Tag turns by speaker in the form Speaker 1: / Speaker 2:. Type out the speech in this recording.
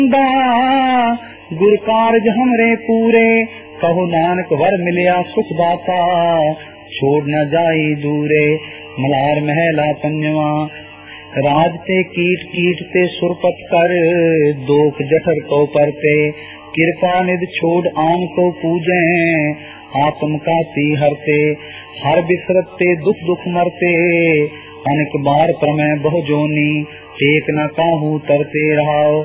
Speaker 1: दा गुर कारज हमरे पूरे, कहो नानक वर मिलिया सुख दाता, छोड़ न जाई दूरे। मलार महला पंजवा। राज ते कीट कीट ते सुरपत कर, दोख जठर को परते, कृपा निध छोड़ आन को पूजे, आत्म का ती हरते। हर बिसरत ते दुख दुख मरते, अनेक बार प्रमेय बहु जोनी, टेक न काहू तरते रहाओ।